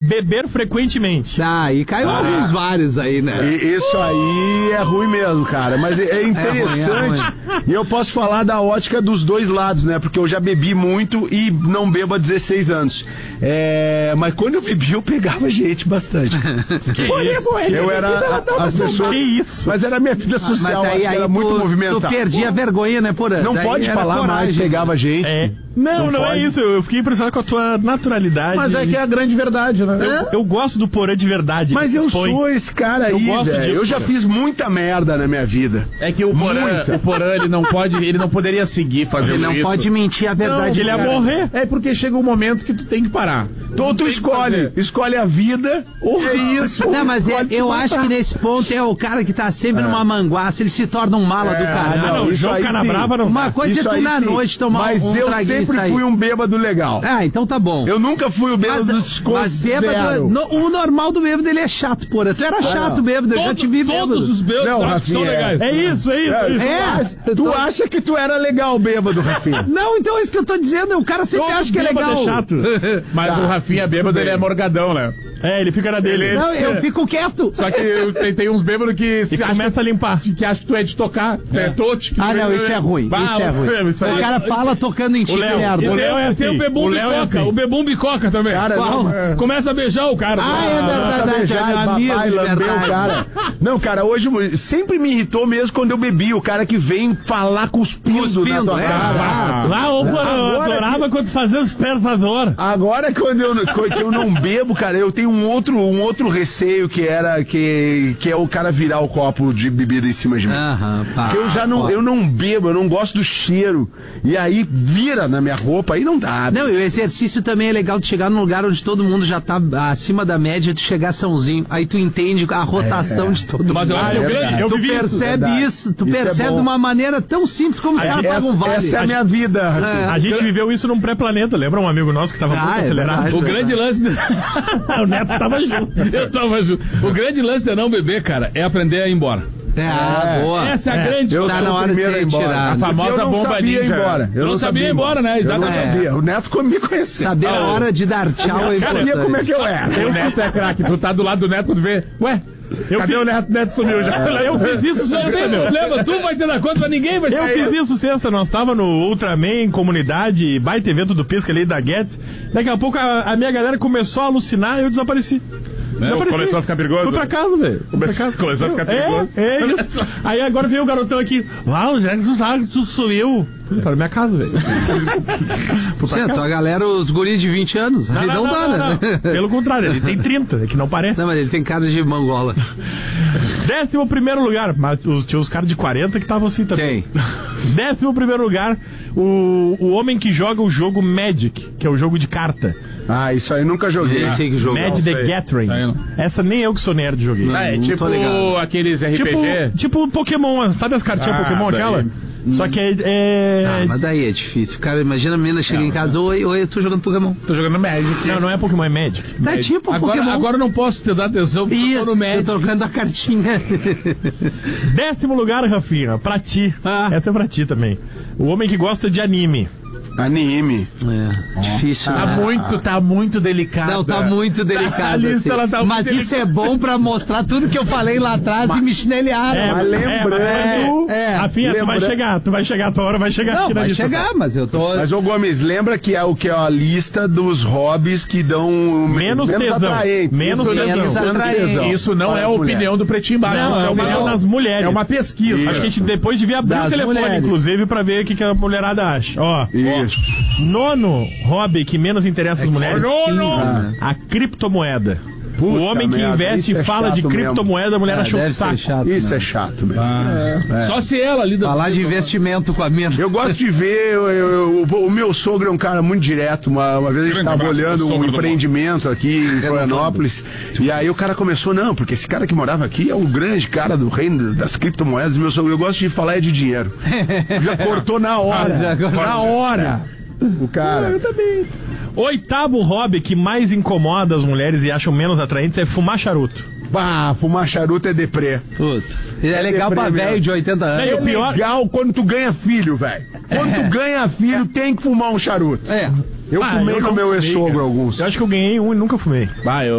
beber frequentemente. E caiu alguns vários aí, né? Isso aí é ruim mesmo, cara. Mas é interessante. E eu posso falar da ótica dos dois lados, né? Porque eu já bebi muito e não bebo há 16 anos. Mas quando eu bebi, eu pegava gente bastante. Eu era as pessoas. Que isso? Mas era a minha vida social, Mas aí era muito movimentada. Tu perdia a vergonha, né, Porã? Não Daí pode era falar coragem, mais, pegava gente. Não é pode. isso. Eu fiquei impressionado com a tua naturalidade. Mas é que é a grande verdade, né? Eu gosto do Porã de verdade. Mas eu sou esse cara aí, gosto velho. disso, Eu já cara. fiz muita merda na minha vida. É que o Porã, ele não poderia seguir fazendo Ele isso. não pode mentir a verdade. Ele ia morrer. É porque chega um momento que tu tem que parar. Então tu escolhe a vida ou É isso. Não, mas eu acho que nesse ponto é o cara que tá sempre numa manguaça, ele se torna um mala do caralho. o isso João aí Canabrava não. Uma coisa é Isso tu aí na sim. noite tomar Mas um eu traguinho e sempre sair. fui um bêbado legal. Então tá bom. Eu nunca fui o bêbado dos Mas desconsideram. bêbado, o normal do bêbado ele é chato, Porã. Tu era chato bêbado, eu já te vi bêbado. Todos os bêbados Não, acho que são Rafinha, legais. É isso. Tu acha que tu era legal bêbado, Rafinha? Não, então é isso que eu tô dizendo. O cara sempre acha que é bêbado legal. é chato. Mas o Rafinha bêbado, ele é morgadão, né? Ele fica na dele. Não, eu fico quieto. Só que tem uns bêbados que E começa a limpar. que acham que tu é de tocar. É tote. Não, isso é ruim. Isso é ruim. Isso aí. O cara fala tocando em ti, Léo, merda. o Léo é assim. Tem o Bebum O Léo é Bicoca. assim. O Bebum Bicoca também. Cara, Qual? Começa a beijar o cara. É verdade, beijar, é meu amigo, papai, de lambeu verdade. o cara. Não, cara, hoje sempre me irritou mesmo quando eu bebi. O cara que vem falar cuspindo na tua cara. Lá, ô, Porã, eu adorava quando tu fazia os despertador. Agora, quando eu não bebo, cara, eu tenho um outro receio que é o cara virar o copo de bebida em cima de mim. Porque eu não bebo, eu não gosto do cheiro. E aí vira na minha roupa, aí não dá. Não, e o exercício também é legal de chegar num lugar onde todo mundo já tá acima da média, tu chegar sãozinho. Aí tu entende a rotação de todo mundo. Mas eu acho que o grande... Tu percebe isso, tu Isso é percebe bom. de uma maneira tão simples como os caras pagam vale. Essa é a minha vida, Rafinha. A gente viveu isso num pré-planeta, lembra um amigo nosso que tava muito acelerado? verdade. O grande lance... O Neto tava junto. Eu tava junto. O grande lance de não beber, cara, é aprender a ir embora. Boa. Essa é a grande... Eu Tá sou na o hora de primeiro ser a ir embora. tirado. A famosa Porque eu não bomba sabia ir ninja. embora. Eu não sabia ir embora, né? Eu não Exatamente. sabia. O Neto me conhecia. Saber a hora de dar tchau é Sabia importante. como é que eu era. O Neto é craque. Tu tá do lado do Neto quando vê... Ué, cadê o Neto? O Neto sumiu já. Eu fiz isso sexta, meu. Lembra? Tu vai ter na conta, mas ninguém vai Eu sair. fiz isso sexta, nós tava no Ultraman, comunidade, baita evento do Pisca ali da Guedes. Daqui a pouco a minha galera começou a alucinar e eu desapareci. Começou a ficar perigoso. Fui pra casa, velho. Começou a ficar perigoso. É isso. Aí agora veio o garotão aqui. Uau, já que tu sumiu. Tá na minha casa, velho. Sim, a tua galera, os guris de 20 anos, arredondada. Não. Pelo contrário, ele tem 30, é que não parece. Não, mas ele tem cara de mangola. 11º lugar, mas tinha os caras de 40 que estavam assim também. Tem. 11º lugar, o homem que joga o jogo Magic, que é o jogo de carta. Isso aí nunca joguei. Esse aí que jogou. Magic the Gathering. Isso aí não. Essa nem eu que sou nerd joguei. Não tipo tô ligado. aqueles RPG. Tipo Pokémon, sabe as cartinhas Pokémon daí. aquela? Só que Mas daí é difícil. Cara, imagina a menina chega em casa, oi, eu tô jogando Pokémon. Tô jogando Magic. Não é Pokémon, é Magic. Tá tipo Pokémon. Agora eu não posso te dar atenção porque eu tô Isso, no Magic. eu tô trocando a cartinha. 10º lugar, Rafinha, pra ti. Essa é pra ti também. O homem que gosta de anime. Anime. Difícil, Tá né? muito delicado. Não, tá muito delicado. A lista, ela tá Mas muito isso é bom pra mostrar tudo que eu falei lá atrás e me chinelharam. Mas lembrando... Rafinha, tu vai chegar, a tua hora vai chegar Não, aqui na vai lista. chegar, mas eu tô... Mas, ô Gomes, lembra que é a lista dos hobbies que dão Menos tesão. atraentes. Menos tesão. Isso não é a opinião do Pretinho Básico. Não, é a opinião das mulheres. É uma pesquisa. Acho que a gente depois devia abrir Das o telefone, mulheres. inclusive, pra ver o que a mulherada acha. Ó, Isso. nono hobby que menos interessa as mulheres. A criptomoeda. O homem que merda, investe isso e é fala de chato criptomoeda, a mulher achou deve o saco. ser chato, Isso né? é chato mesmo. Só se ela lida. Falar de investimento com a mina. Eu gosto de ver, o meu sogro é um cara muito direto. Uma vez a gente estava abraço pro olhando um sogro do empreendimento aqui em Florianópolis, e aí o cara começou, não, porque esse cara que morava aqui é um grande cara do reino das criptomoedas. Meu sogro, eu gosto de falar é de dinheiro. Já cortou na hora. Já cortou. Na hora. O cara. Eu também. 8º hobby que mais incomoda as mulheres e acham menos atraentes é fumar charuto. Fumar charuto é deprê. Puta. É legal pra deprê velho de 80 anos. E o pior- Legal quando tu ganha filho, velho. Quando tu ganha filho, tem que fumar um charuto. É. Eu fumei eu com não meu fumei, ex-sogro cara. alguns. Eu acho que eu ganhei um e nunca fumei. Vai,